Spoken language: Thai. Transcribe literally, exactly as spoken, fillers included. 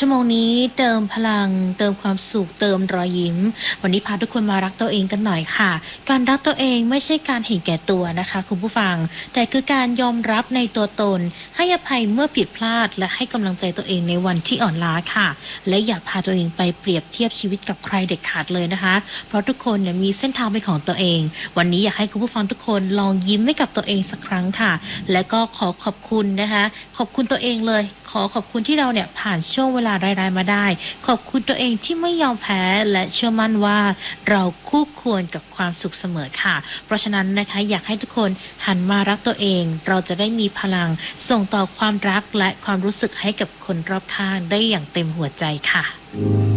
ชั่วโมงนี้เติมพลังเติมความสุขเติมรอยยิ้มวันนี้พาทุกคนมารักตัวเองกันหน่อยค่ะการรักตัวเองไม่ใช่การเห็นแก่ตัวนะคะคุณผู้ฟังแต่คือการยอมรับในตัวตนให้อภัยเมื่อผิดพลาดและให้กำลังใจตัวเองในวันที่อ่อนล้าค่ะและอย่าพาตัวเองไปเปรียบเทียบชีวิตกับใครเด็ดขาดเลยนะคะเพราะทุกคนเนี่ยมีเส้นทางเป็นของตัวเองวันนี้อยากให้คุณผู้ฟังทุกคนลองยิ้มให้กับตัวเองสักครั้งค่ะและก็ขอขอบคุณนะคะขอบคุณตัวเองเลยขอขอบคุณที่เราเนี่ยผ่านช่วงเวลาร้ายๆมาได้ขอบคุณตัวเองที่ไม่ยอมแพ้และเชื่อมั่นว่าเราคู่ควรกับความสุขเสมอค่ะเพราะฉะนั้นนะคะอยากให้ทุกคนหันมารักตัวเองเราจะได้มีพลังส่งต่อความรักและความรู้สึกให้กับคนรอบข้างได้อย่างเต็มหัวใจค่ะ